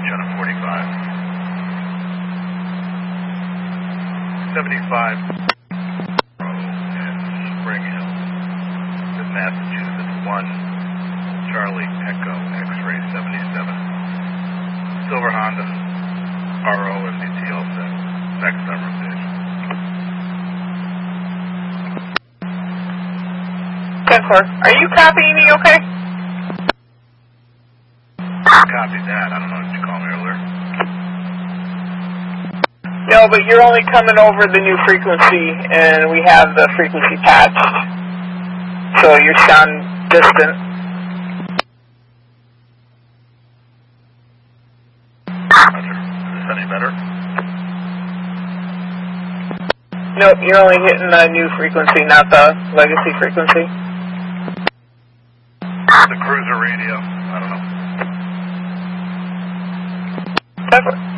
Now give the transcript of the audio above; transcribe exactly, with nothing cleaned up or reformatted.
reach on a forty-five. seventy-five in Spring Hill, in Massachusetts, one Charlie Echo X-ray seventy-seven. Silver Honda, R O M D T L set, next number station. ten four, are you copying me okay? Copy that, I don't know, did you call me earlier? No, but you're only coming over the new frequency, and we have the frequency patched. So you're sounding distant. Roger. Is this any better? Nope, you're only hitting the new frequency, not the legacy frequency. The cruiser radio, I don't know. ten four.